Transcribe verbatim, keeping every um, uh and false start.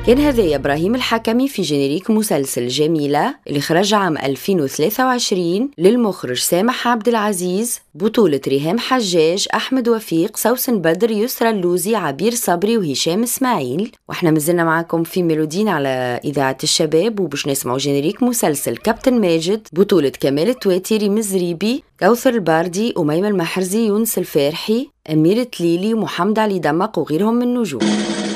كان هذا إبراهيم الحكمي في جينيريك مسلسل جميلة اللي خرج عام ألفين وثلاثة وعشرين للمخرج سامح عبد العزيز، بطولة ريهام حجاج، أحمد وفيق، سوسن بدر، يسرى اللوزي، عبير صبري وهشام إسماعيل. وإحنا مازلنا معكم في ميلودين على إذاعة الشباب، وباش نسمعوا جينيريك مسلسل كابتن ماجد، بطولة كمال التواتيري، مزريبي، كوثر الباردي، أميمة المحرزي، يونس الفارحي، أمير تليلي، محمد علي دمق وغيرهم من نجوم.